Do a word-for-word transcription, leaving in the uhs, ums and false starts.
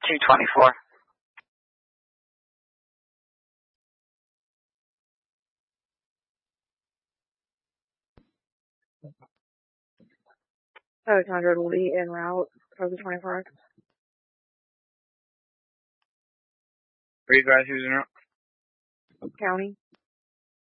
two twenty-four. Oh, two hundred will be en route for the twenty-four. Where you guys using it? County.